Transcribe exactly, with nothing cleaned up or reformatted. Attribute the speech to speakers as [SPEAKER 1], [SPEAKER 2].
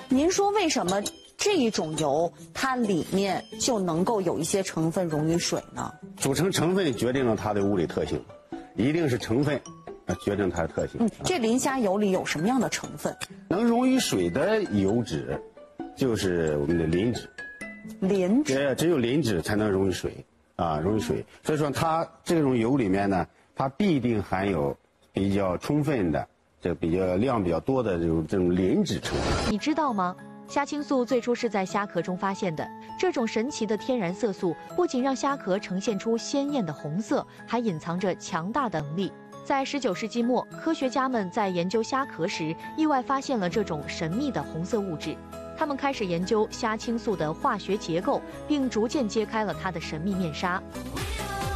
[SPEAKER 1] 您说为什么这一种油它里面就能够有一些成分溶于水呢？
[SPEAKER 2] 组成成分决定了它的物理特性，一定是成分啊决定它的特性。
[SPEAKER 1] 嗯，这磷虾油里有什么样的成分？
[SPEAKER 2] 能溶于水的油脂，就是我们的磷脂。
[SPEAKER 1] 磷脂。
[SPEAKER 2] 对，只有磷脂才能溶于水啊，溶于水。所以说它这种油里面呢，它必定含有比较充分的。这比较量比较多的这种这种磷脂成分，
[SPEAKER 3] 你知道吗？虾青素最初是在虾壳中发现的。这种神奇的天然色素不仅让虾壳呈现出鲜艳的红色，还隐藏着强大的能力。在十九世纪末，科学家们在研究虾壳时，意外发现了这种神秘的红色物质。他们开始研究虾青素的化学结构，并逐渐揭开了它的神秘面纱。